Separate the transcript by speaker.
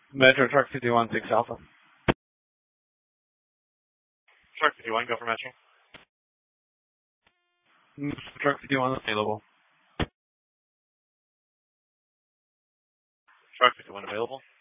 Speaker 1: Metro Truck 51, 6 Alpha.
Speaker 2: Truck 51, go for Metro.
Speaker 1: Truck 51 available.
Speaker 2: Truck 51 available.